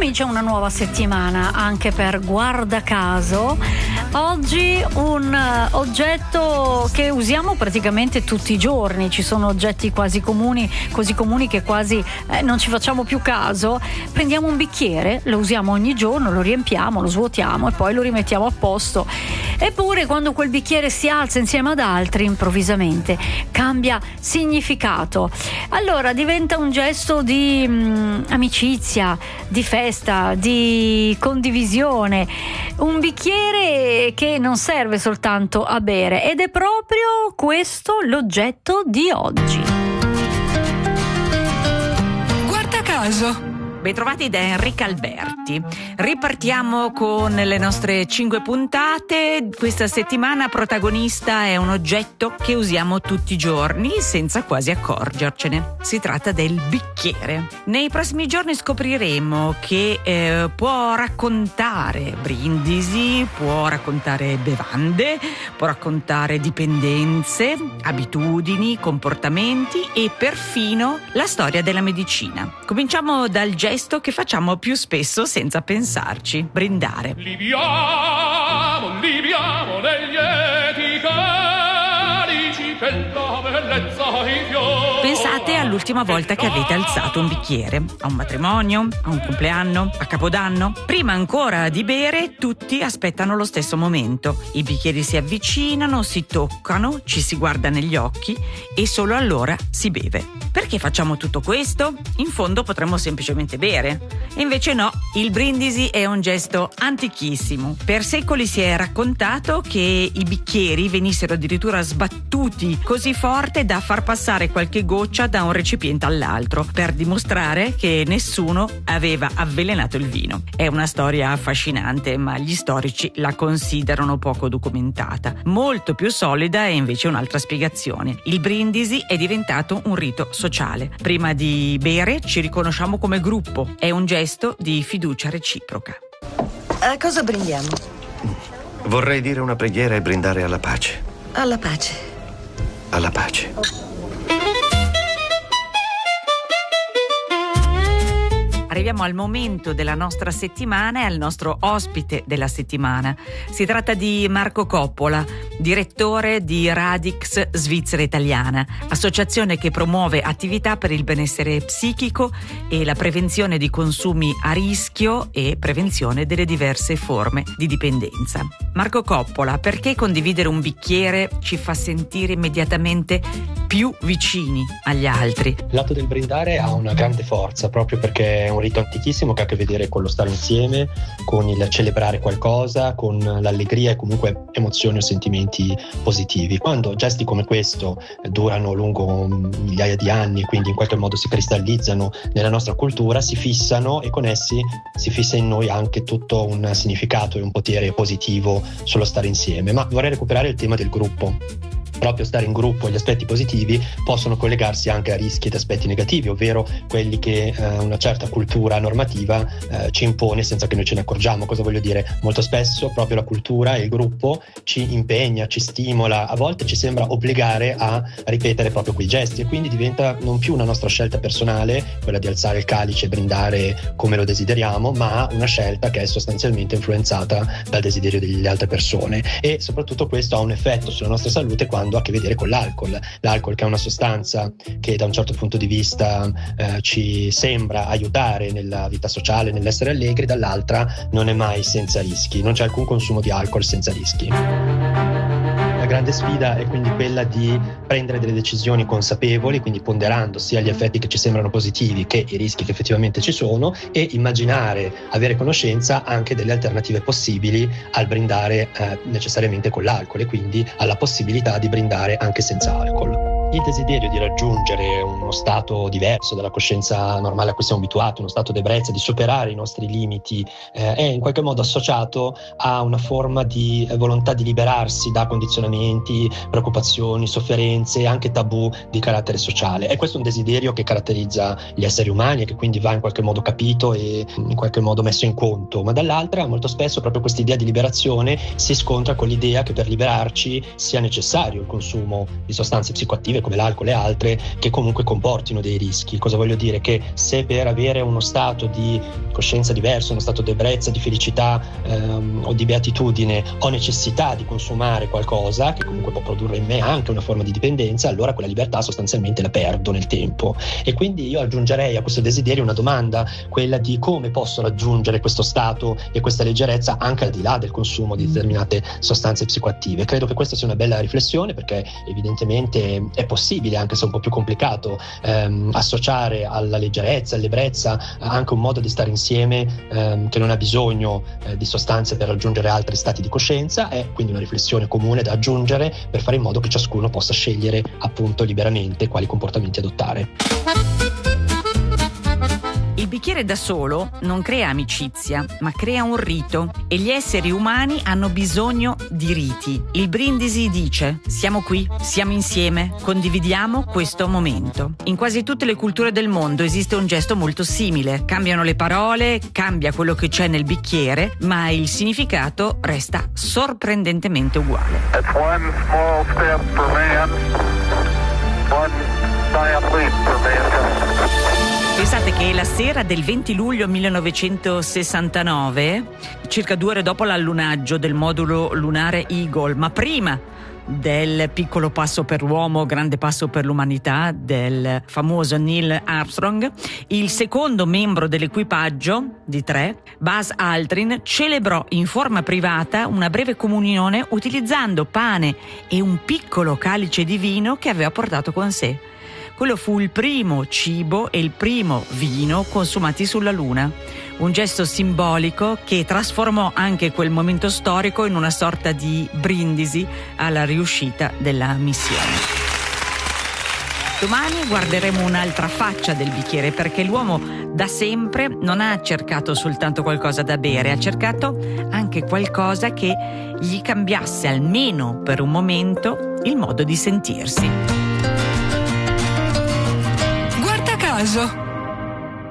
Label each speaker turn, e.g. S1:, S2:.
S1: Comincia una nuova settimana anche per Guarda Caso. Oggi un oggetto che usiamo praticamente tutti i giorni. Ci sono oggetti quasi comuni, così comuni che quasi non ci facciamo più caso. Prendiamo un bicchiere, lo usiamo ogni giorno, lo riempiamo, lo svuotiamo e poi lo rimettiamo a posto. Eppure quando quel bicchiere si alza insieme ad altri, improvvisamente cambia significato. Allora diventa un gesto di amicizia, di festa, di condivisione. Un bicchiere che non serve soltanto a bere, ed è proprio questo l'oggetto di oggi.
S2: Guarda caso. Bentrovati da Enrica Alberti. Ripartiamo con le nostre 5 puntate. Questa settimana protagonista è un oggetto che usiamo tutti i giorni senza quasi accorgercene. Si tratta del bicchiere. Nei prossimi giorni scopriremo che può raccontare brindisi, può raccontare bevande, può raccontare dipendenze, abitudini, comportamenti e perfino la storia della medicina. Cominciamo dal gesto che facciamo più spesso senza pensarci: brindare.
S3: Liviamo negli eti calici che la bellezza infiora.
S2: Pensate all'ultima volta che avete alzato un bicchiere, a un matrimonio, a un compleanno, a Capodanno. Prima ancora di bere, tutti aspettano lo stesso momento. I bicchieri si avvicinano, si toccano, ci si guarda negli occhi e solo allora si beve. Perché facciamo tutto questo? In fondo potremmo semplicemente bere. E invece no, il brindisi è un gesto antichissimo. Per secoli si è raccontato che i bicchieri venissero addirittura sbattuti così forte da far passare qualche goccia da un recipiente all'altro, per dimostrare che nessuno aveva avvelenato il vino. È una storia affascinante, ma gli storici la considerano poco documentata. Molto più solida è invece un'altra spiegazione. Il brindisi è diventato un rito sociale. Prima di bere ci riconosciamo come gruppo. È un gesto di fiducia reciproca.
S4: A cosa brindiamo?
S5: Vorrei dire una preghiera e brindare alla pace.
S4: Alla pace.
S5: Alla pace.
S2: Arriviamo al momento della nostra settimana e al nostro ospite della settimana. Si tratta di Marco Coppola, direttore di Radix Svizzera Italiana, associazione che promuove attività per il benessere psichico e la prevenzione di consumi a rischio e prevenzione delle diverse forme di dipendenza. Marco Coppola, perché condividere un bicchiere ci fa sentire immediatamente più vicini agli altri?
S6: L'atto del brindare ha una grande forza, proprio perché è un rito antichissimo che ha a che vedere con lo stare insieme, con il celebrare qualcosa, con l'allegria e comunque emozioni o sentimenti positivi. Quando gesti come questo durano lungo migliaia di anni, quindi in qualche modo si cristallizzano nella nostra cultura, si fissano e con essi si fissa in noi anche tutto un significato e un potere positivo sullo stare insieme. Ma vorrei recuperare il tema del gruppo. Proprio stare in gruppo e gli aspetti positivi possono collegarsi anche a rischi ed aspetti negativi, ovvero quelli che una certa cultura normativa ci impone senza che noi ce ne accorgiamo. Cosa voglio dire? Molto spesso proprio la cultura e il gruppo ci impegna, ci stimola, a volte ci sembra obbligare a ripetere proprio quei gesti, e quindi diventa non più una nostra scelta personale, quella di alzare il calice e brindare come lo desideriamo, ma una scelta che è sostanzialmente influenzata dal desiderio delle altre persone. E soprattutto questo ha un effetto sulla nostra salute quando ha a che vedere con l'alcol, che è una sostanza che da un certo punto di vista ci sembra aiutare nella vita sociale, nell'essere allegri, dall'altra non è mai senza rischi, non c'è alcun consumo di alcol senza rischi. La grande sfida è quindi quella di prendere delle decisioni consapevoli, quindi ponderando sia gli effetti che ci sembrano positivi che i rischi che effettivamente ci sono, e immaginare, avere conoscenza anche delle alternative possibili al brindare necessariamente con l'alcol, e quindi alla possibilità di brindare anche senza alcol. Il desiderio di raggiungere uno stato diverso dalla coscienza normale a cui siamo abituati, uno stato d'ebbrezza, di superare i nostri limiti, è in qualche modo associato a una forma di volontà di liberarsi da condizionamenti, preoccupazioni, sofferenze e anche tabù di carattere sociale. E questo è un desiderio che caratterizza gli esseri umani e che quindi va in qualche modo capito e in qualche modo messo in conto, ma dall'altra molto spesso proprio questa idea di liberazione si scontra con l'idea che per liberarci sia necessario il consumo di sostanze psicoattive come l'alcol e altre, che comunque comportino dei rischi. Cosa voglio dire? Che se per avere uno stato di coscienza diverso, uno stato di ebbrezza, di felicità o di beatitudine, ho necessità di consumare qualcosa che comunque può produrre in me anche una forma di dipendenza, allora quella libertà sostanzialmente la perdo nel tempo. E quindi io aggiungerei a questo desiderio una domanda, quella di come posso raggiungere questo stato e questa leggerezza anche al di là del consumo di determinate sostanze psicoattive. Credo che questa sia una bella riflessione, perché evidentemente è possibile, anche se un po' più complicato, associare alla leggerezza, all'ebbrezza anche un modo di stare insieme che non ha bisogno di sostanze per raggiungere altri stati di coscienza. È quindi una riflessione comune da aggiungere per fare in modo che ciascuno possa scegliere appunto liberamente quali comportamenti adottare.
S2: Il bicchiere da solo non crea amicizia, ma crea un rito, e gli esseri umani hanno bisogno di riti. Il Brindisi dice: siamo qui, siamo insieme, condividiamo questo momento. In quasi tutte le culture del mondo esiste un gesto molto simile. Cambiano le parole, cambia quello che c'è nel bicchiere, ma il significato resta sorprendentemente uguale.
S7: It's one small step for man, one giant leap for mankind.
S2: Pensate che la sera del 20 luglio 1969, circa 2 ore dopo l'allunaggio del modulo lunare Eagle, ma prima del piccolo passo per l'uomo, grande passo per l'umanità del famoso Neil Armstrong, il secondo membro dell'equipaggio di 3, Buzz Aldrin, celebrò in forma privata una breve comunione utilizzando pane e un piccolo calice di vino che aveva portato con sé. Quello fu il primo cibo e il primo vino consumati sulla Luna, un gesto simbolico che trasformò anche quel momento storico in una sorta di brindisi alla riuscita della missione. Domani guarderemo un'altra faccia del bicchiere, perché l'uomo da sempre non ha cercato soltanto qualcosa da bere, ha cercato anche qualcosa che gli cambiasse almeno per un momento il modo di sentirsi.
S8: Guarda caso!